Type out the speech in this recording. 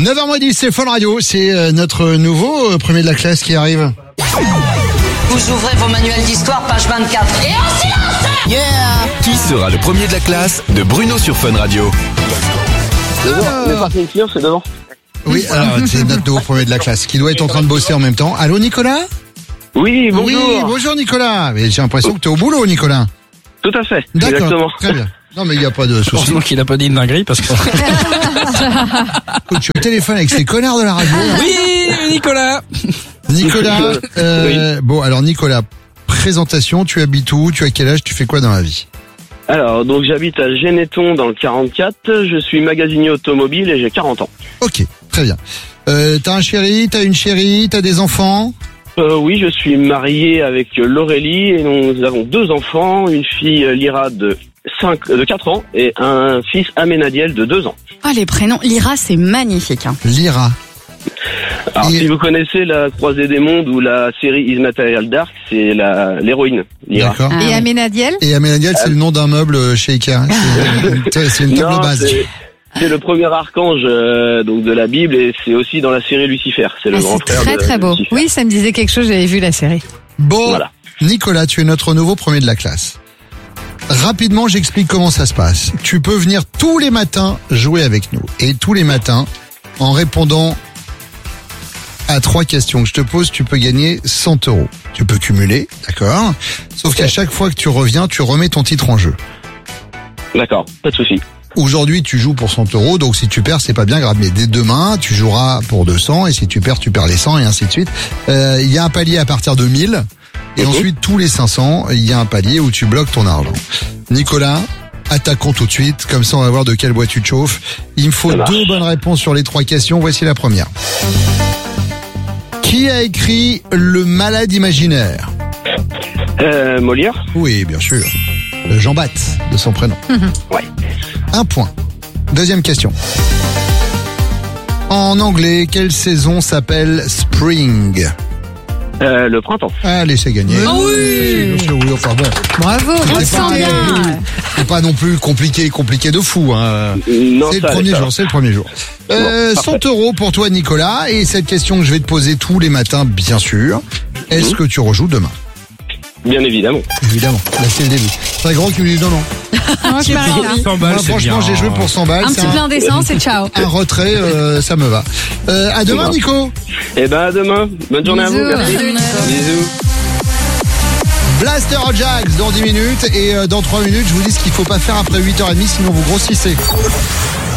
9h10, c'est Fun Radio, c'est notre nouveau premier de la classe qui arrive. Vous ouvrez vos manuels d'histoire, page 24. Et en silence! Yeah! Qui sera le premier de la classe de Bruno sur Fun Radio? Le parking client, c'est devant. Oui, alors c'est notre nouveau premier de la classe qui doit être en train de bosser en même temps. Allô Nicolas? Oui, bonjour. Oui, bonjour Nicolas. Mais j'ai l'impression que t'es au boulot Nicolas. Tout à fait. D'accord, Exactement. très bien. Non mais il n'y a pas de souci. Heureusement qu'il a pas dit une dinguerie parce que... Écoute, je suis au téléphone avec ces connards de la radio. Oui, Nicolas. Nicolas, Oui. bon alors Nicolas, présentation, tu habites où? Tu as quel âge? Tu fais quoi dans la vie? Alors, donc j'habite à Généton dans le 44. Je suis magasinier automobile et j'ai 40 ans. Ok, très bien. T'as un chéri? T'as une chérie? T'as des enfants? Oui, je suis marié avec Laurélie et nous avons 2 enfants, une fille Lyra de 4 ans et un fils Aménadiel de 2 ans. Ah, les prénoms. Lyra, c'est magnifique. Hein. Lyra. Alors, Et- si vous connaissez la Croisée des Mondes ou la série Is Material Dark, c'est l'héroïne, Lyra. D'accord. Ah, Et ouais. Aménadiel? Et Aménadiel, c'est le nom d'un meuble chez Ikea. C'est une table Non, base. c'est le premier archange donc de la Bible et c'est aussi dans la série Lucifer. C'est le Ah, grand c'est frère très de très beau. Lucifer. Oui, ça me disait quelque chose, j'avais vu la série. Bon, Voilà. Nicolas, tu es notre nouveau premier de la classe. Rapidement, j'explique comment ça se passe. Tu peux venir tous les matins jouer avec nous. Et tous les matins, en répondant à 3 questions que je te pose, tu peux gagner 100 €. Tu peux cumuler, d'accord? Sauf qu'à chaque fois que tu reviens, tu remets ton titre en jeu. D'accord, pas de souci. Aujourd'hui, tu joues pour 100 €, donc si tu perds, c'est pas bien grave. Mais dès demain, tu joueras pour 200, et si tu perds les 100, et ainsi de suite. Il y a un palier à partir de 1000, et ensuite, tous les 500, il y a un palier où tu bloques ton argent. Nicolas, attaquons tout de suite, comme ça on va voir de quel bois tu te chauffes. Il me faut Ça marche. 2 bonnes réponses sur les 3 questions, voici la première. Qui a écrit Le Malade Imaginaire? Molière. Oui, bien sûr. Jean Batte, de son prénom. Ouais. 1 point. Deuxième question. En anglais, quelle saison s'appelle Spring? Le printemps. Allez, c'est gagné. Ah oui. Bien sûr, oui, enfin bon. Bravo, on le C'est sent pas, bien. c'est pas non plus compliqué de fou. Hein. Non, C'est le ça allait, premier ça jour, va. c'est le premier jour. Bon, 100 parfait. € pour toi, Nicolas. Et cette question que je vais te poser tous les matins, bien sûr. Est-ce que tu rejoues demain? Bien évidemment. Évidemment. Là, c'est le début. Très grand qui me dit non. Non, je m'arrête là. 100 balles, Moi, c'est franchement, bien. j'ai joué pour 100 balles. Un C'est petit plein d'essence et ciao. un retrait, ça me va. À demain, Nico. Et ben à demain. Bonne journée à vous. Bisous. Merci. Bisous. Blaster Jax dans 10 minutes. Et dans 3 minutes, je vous dis ce qu'il faut pas faire après 8h30, sinon vous grossissez.